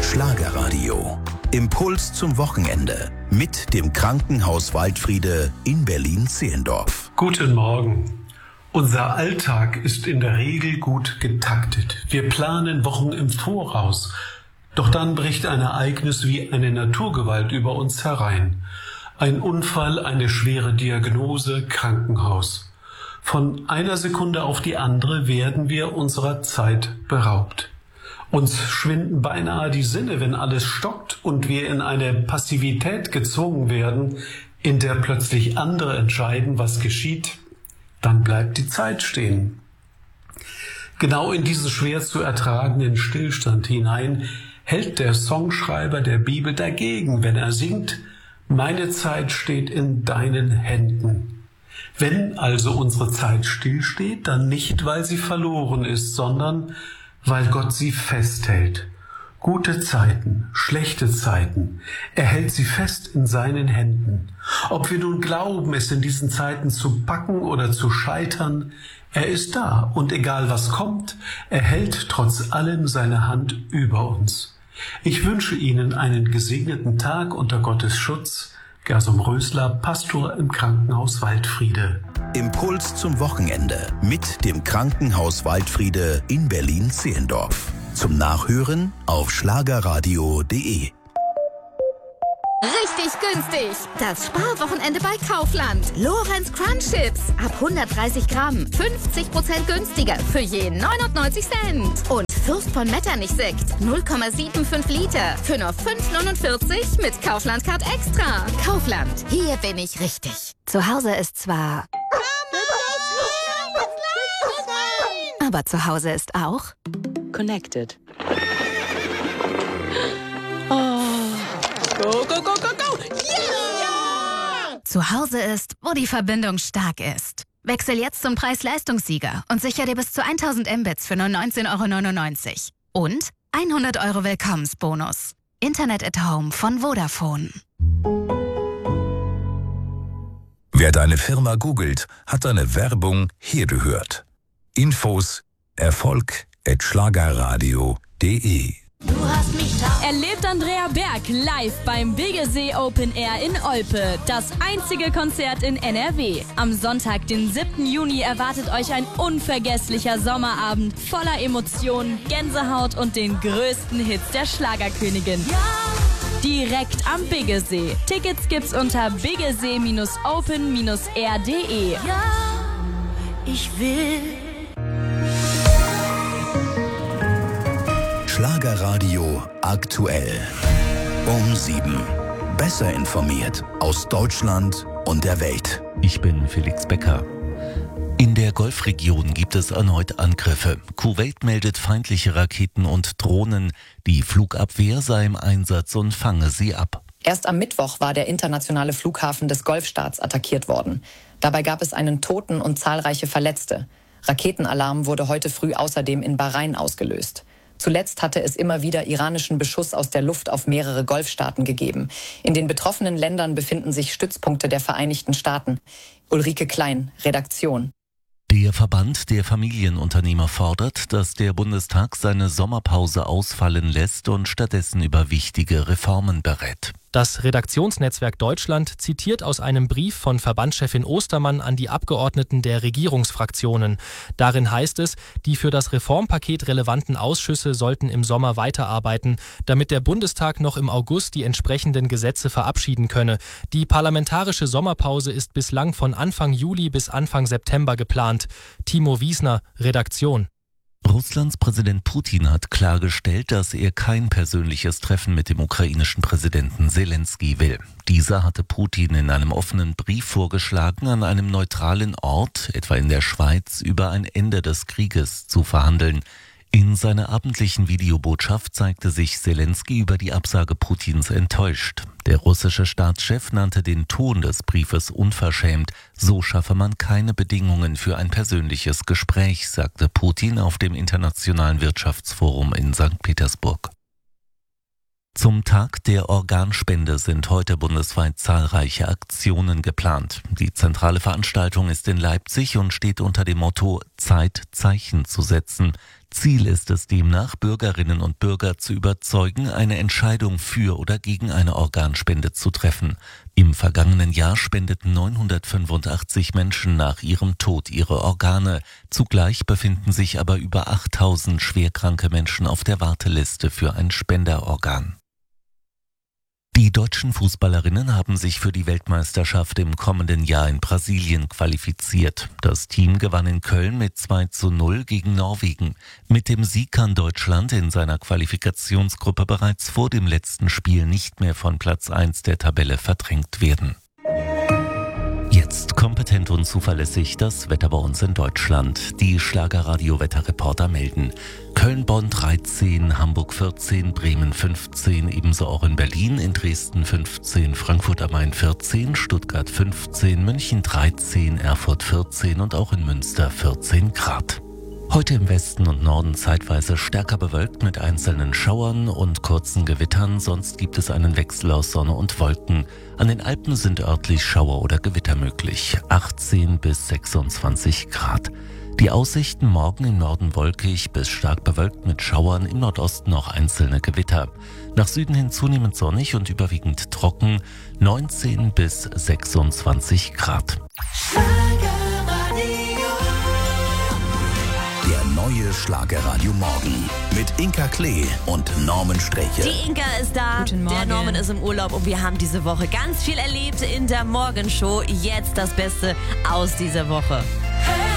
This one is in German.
Schlagerradio. Impuls zum Wochenende mit dem Krankenhaus Waldfriede in Berlin-Zehlendorf. Guten Morgen. Unser Alltag ist in der Regel gut getaktet. Wir planen Wochen im Voraus. Doch dann bricht ein Ereignis wie eine Naturgewalt über uns herein. Ein Unfall, eine schwere Diagnose, Krankenhaus. Von einer Sekunde auf die andere werden wir unserer Zeit beraubt. Uns schwinden beinahe die Sinne, wenn alles stockt und wir in eine Passivität gezwungen werden, in der plötzlich andere entscheiden, was geschieht. Dann bleibt die Zeit stehen. Genau in diesen schwer zu ertragenden Stillstand hinein hält der Songschreiber der Bibel dagegen, wenn er singt: Meine Zeit steht in deinen Händen. Wenn also unsere Zeit stillsteht, dann nicht, weil sie verloren ist, sondern weil Gott sie festhält. Gute Zeiten, schlechte Zeiten, er hält sie fest in seinen Händen. Ob wir nun glauben, es in diesen Zeiten zu packen oder zu scheitern, er ist da und egal was kommt, er hält trotz allem seine Hand über uns. Ich wünsche Ihnen einen gesegneten Tag unter Gottes Schutz. Gersom Rösler, Pastor im Krankenhaus Waldfriede. Impuls zum Wochenende mit dem Krankenhaus Waldfriede in Berlin-Zehlendorf. Zum Nachhören auf schlagerradio.de. Richtig günstig. Das Sparwochenende bei Kaufland. Lorenz Crunch Chips. Ab 130 Gramm. 50% günstiger. Für je 99 Cent. Und Fürst von Metternich Sekt. 0,75 Liter. Für nur 5,49 mit Kaufland Card Extra. Kaufland. Hier bin ich richtig. Zu Hause ist zwar... Aber zu Hause ist auch... Connected. Go, go, go, go, go! Yeah! Zu Hause ist, wo die Verbindung stark ist. Wechsel jetzt zum Preis-Leistungssieger und sicher dir bis zu 1000 Mbits für nur 19,99 € und 100 € Willkommensbonus. Internet at Home von Vodafone. Wer deine Firma googelt, hat deine Werbung hier gehört. Infos erfolg@schlagerradio.de. Erlebt Andrea Berg live beim Biggelsee Open Air in Olpe. Das einzige Konzert in NRW. Am Sonntag, den 7. Juni, erwartet euch ein unvergesslicher Sommerabend voller Emotionen, Gänsehaut und den größten Hits der Schlagerkönigin. Ja. Direkt am Biggelsee. Tickets gibt's unter biggelsee-open-r.de. Ja, ich will. Schlagerradio aktuell. Um 7. Besser informiert aus Deutschland und der Welt. Ich bin Felix Becker. In der Golfregion gibt es erneut Angriffe. Kuwait meldet feindliche Raketen und Drohnen. Die Flugabwehr sei im Einsatz und fange sie ab. Erst am Mittwoch war der internationale Flughafen des Golfstaats attackiert worden. Dabei gab es einen Toten und zahlreiche Verletzte. Raketenalarm wurde heute früh außerdem in Bahrain ausgelöst. Zuletzt hatte es immer wieder iranischen Beschuss aus der Luft auf mehrere Golfstaaten gegeben. In den betroffenen Ländern befinden sich Stützpunkte der Vereinigten Staaten. Ulrike Klein, Redaktion. Der Verband der Familienunternehmer fordert, dass der Bundestag seine Sommerpause ausfallen lässt und stattdessen über wichtige Reformen berät. Das Redaktionsnetzwerk Deutschland zitiert aus einem Brief von Verbandschefin Ostermann an die Abgeordneten der Regierungsfraktionen. Darin heißt es, die für das Reformpaket relevanten Ausschüsse sollten im Sommer weiterarbeiten, damit der Bundestag noch im August die entsprechenden Gesetze verabschieden könne. Die parlamentarische Sommerpause ist bislang von Anfang Juli bis Anfang September geplant. Timo Wiesner, Redaktion. Russlands Präsident Putin hat klargestellt, dass er kein persönliches Treffen mit dem ukrainischen Präsidenten Selenskyj will. Dieser hatte Putin in einem offenen Brief vorgeschlagen, an einem neutralen Ort, etwa in der Schweiz, über ein Ende des Krieges zu verhandeln. In seiner abendlichen Videobotschaft zeigte sich Selenskyj über die Absage Putins enttäuscht. Der russische Staatschef nannte den Ton des Briefes unverschämt. So schaffe man keine Bedingungen für ein persönliches Gespräch, sagte Putin auf dem Internationalen Wirtschaftsforum in St. Petersburg. Zum Tag der Organspende sind heute bundesweit zahlreiche Aktionen geplant. Die zentrale Veranstaltung ist in Leipzig und steht unter dem Motto Zeit, Zeichen zu setzen. Ziel ist es demnach, Bürgerinnen und Bürger zu überzeugen, eine Entscheidung für oder gegen eine Organspende zu treffen. Im vergangenen Jahr spendeten 985 Menschen nach ihrem Tod ihre Organe. Zugleich befinden sich aber über 8000 schwerkranke Menschen auf der Warteliste für ein Spenderorgan. Die deutschen Fußballerinnen haben sich für die Weltmeisterschaft im kommenden Jahr in Brasilien qualifiziert. Das Team gewann in Köln mit 2:0 gegen Norwegen. Mit dem Sieg kann Deutschland in seiner Qualifikationsgruppe bereits vor dem letzten Spiel nicht mehr von Platz 1 der Tabelle verdrängt werden. Jetzt kompetent und zuverlässig das Wetter bei uns in Deutschland. Die Schlagerradio-Wetterreporter melden: Köln-Bonn 13, Hamburg 14, Bremen 15, ebenso auch in Berlin, in Dresden 15, Frankfurt am Main 14, Stuttgart 15, München 13, Erfurt 14 und auch in Münster 14 Grad. Heute im Westen und Norden zeitweise stärker bewölkt mit einzelnen Schauern und kurzen Gewittern, sonst gibt es einen Wechsel aus Sonne und Wolken. An den Alpen sind örtlich Schauer oder Gewitter möglich, 18 bis 26 Grad. Die Aussichten: morgen im Norden wolkig bis stark bewölkt mit Schauern, im Nordosten auch einzelne Gewitter. Nach Süden hin zunehmend sonnig und überwiegend trocken, 19 bis 26 Grad. Der neue Schlagerradio Morgen mit Inka Klee und Norman Sträche. Die Inka ist da, der Norman ist im Urlaub und wir haben diese Woche ganz viel erlebt in der Morgenshow. Jetzt das Beste aus dieser Woche.